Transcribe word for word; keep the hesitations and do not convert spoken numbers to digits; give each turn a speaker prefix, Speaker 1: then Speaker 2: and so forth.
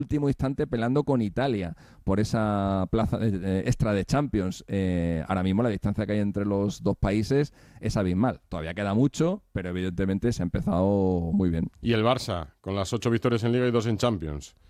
Speaker 1: último instante peleando con Italia por esa plaza de, de, extra de Champions. Eh, ahora mismo la distancia que hay entre los dos países es abismal. Todavía queda mucho, pero evidentemente se ha empezado muy bien.
Speaker 2: Y el Barça, con las ocho victorias en Liga y dos en Champions.